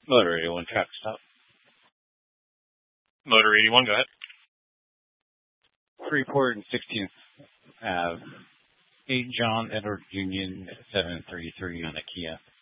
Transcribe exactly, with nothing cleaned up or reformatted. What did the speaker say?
Motor eighty-one, traffic stop. Motor eighty-one, go ahead. Freeport and sixteenth Ave. eight John Edward Union seven thirty-three on a Kia.